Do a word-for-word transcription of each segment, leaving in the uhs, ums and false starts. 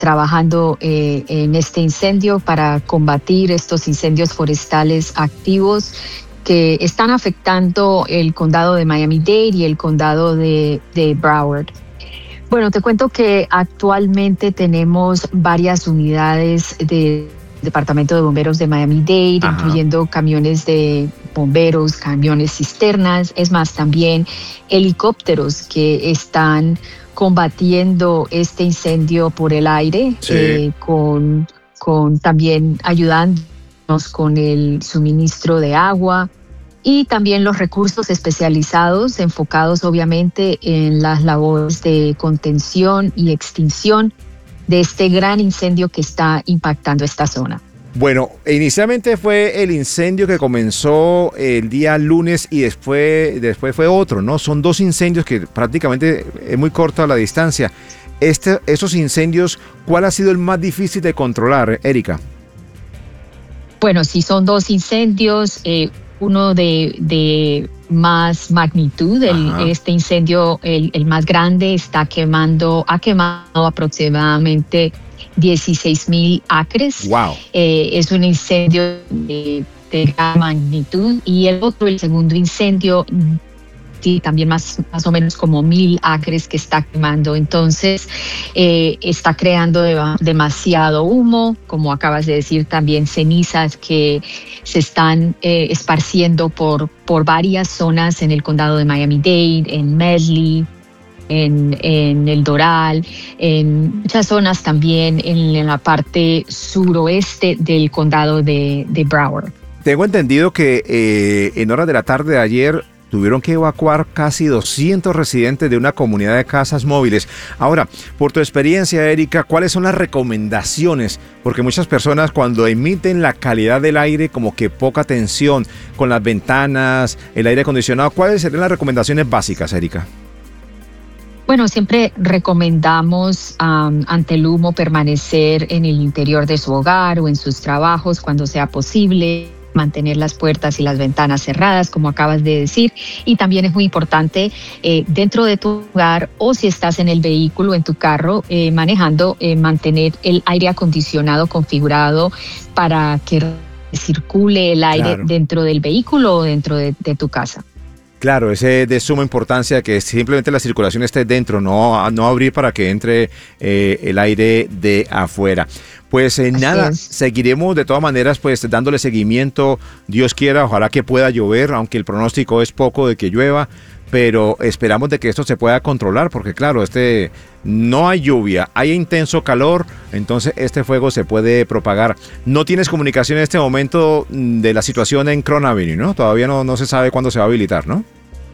trabajando eh, en este incendio para combatir estos incendios forestales activos que están afectando el condado de Miami-Dade y el condado de, de Broward. Bueno, te cuento que actualmente tenemos varias unidades del Departamento de Bomberos de Miami-Dade, Ajá. incluyendo camiones de bomberos, camiones cisternas, es más, también helicópteros que están combatiendo este incendio por el aire, Sí. eh, con, con también ayudándonos con el suministro de agua y también los recursos especializados enfocados obviamente en las labores de contención y extinción de este gran incendio que está impactando esta zona. Bueno, inicialmente fue el incendio que comenzó el día lunes y después, después fue otro, ¿no? Son dos incendios que prácticamente es muy corta la distancia. Este, esos incendios, ¿cuál ha sido el más difícil de controlar, Erika? Bueno, sí, son dos incendios, eh, uno de, de más magnitud. El, este incendio, el, el más grande, está quemando, ha quemado aproximadamente dieciséis mil acres. Wow. Eh, es un incendio de, de gran magnitud. Y el otro, el segundo incendio, sí, también más, más o menos como mil acres que está quemando. Entonces, eh, está creando de, demasiado humo, como acabas de decir, también cenizas que se están eh, esparciendo por, por varias zonas en el condado de Miami-Dade, en Medley, En, en el Doral, en muchas zonas también en, en la parte suroeste del condado de, de Broward. Tengo entendido que eh, en horas de la tarde de ayer tuvieron que evacuar casi doscientos residentes de una comunidad de casas móviles. Ahora, por tu experiencia, Erika, ¿cuáles son las recomendaciones? Porque muchas personas cuando emiten la calidad del aire, como que poca tensión con las ventanas, el aire acondicionado, ¿cuáles serían las recomendaciones básicas, Erika? Bueno, siempre recomendamos um, ante el humo permanecer en el interior de su hogar o en sus trabajos cuando sea posible, mantener las puertas y las ventanas cerradas, como acabas de decir, y también es muy importante eh, dentro de tu hogar o si estás en el vehículo, en tu carro, eh, manejando, eh, mantener el aire acondicionado configurado para que circule el aire Claro. dentro del vehículo o dentro de, de tu casa. Claro, es de suma importancia que simplemente la circulación esté dentro, no, no abrir para que entre eh, el aire de afuera. Pues eh, nada, es. seguiremos de todas maneras pues dándole seguimiento, Dios quiera, ojalá que pueda llover, aunque el pronóstico es poco de que llueva, pero esperamos de que esto se pueda controlar, porque claro, este no hay lluvia, hay intenso calor, entonces este fuego se puede propagar. No tienes comunicación en este momento de la situación en Crown Avenue, ¿no? Todavía no, no se sabe cuándo se va a habilitar, ¿no?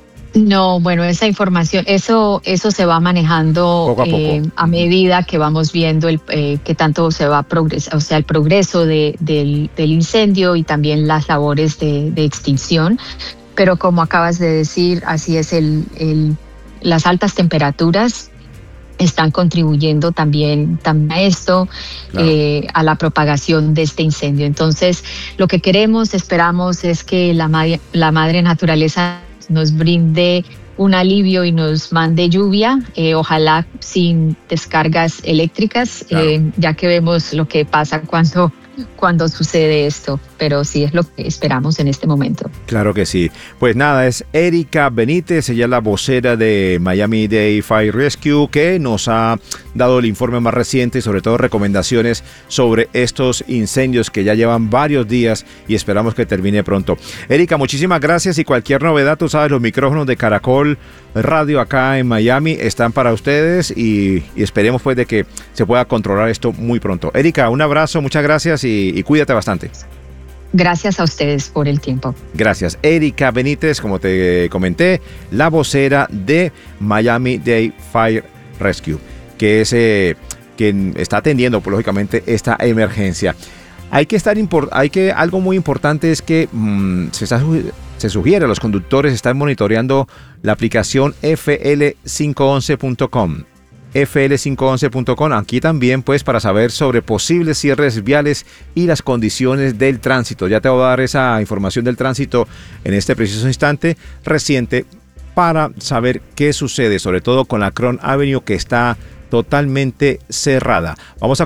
No, bueno, esa información, eso, eso se va manejando Poco a poco. eh, a medida que vamos viendo el eh, que tanto se va a progresar, o sea, el progreso de, del, del incendio y también las labores de, de extinción. Pero como acabas de decir, así es, el, el, las altas temperaturas están contribuyendo también, también a esto, Claro. eh, a la propagación de este incendio. Entonces, lo que queremos, esperamos, es que la madre, la madre naturaleza nos brinde un alivio y nos mande lluvia, eh, ojalá sin descargas eléctricas, Claro. eh, ya que vemos lo que pasa cuando, cuando sucede esto, pero sí es lo que esperamos en este momento. Claro que sí. Pues nada, es Erika Benítez, ella es la vocera de Miami-Dade Fire Rescue, que nos ha dado el informe más reciente y sobre todo recomendaciones sobre estos incendios que ya llevan varios días y esperamos que termine pronto. Erika, muchísimas gracias y cualquier novedad, tú sabes, los micrófonos de Caracol Radio acá en Miami están para ustedes y, y esperemos pues de que se pueda controlar esto muy pronto. Erika, un abrazo, muchas gracias y, y cuídate bastante. Gracias a ustedes por el tiempo. Gracias. Erika Benítez, como te comenté, la vocera de Miami-Dade Fire Rescue, que es eh, quien está atendiendo, pues, lógicamente, esta emergencia. Hay que estar import- hay que algo muy importante es que mmm, se, está, se sugiere a los conductores estar monitoreando la aplicación F L cinco once punto com. F L cinco once punto com, aquí también pues para saber sobre posibles cierres viales y las condiciones del tránsito. Ya te voy a dar esa información del tránsito en este preciso instante reciente para saber qué sucede, sobre todo con la Crown Avenue que está totalmente cerrada. Vamos a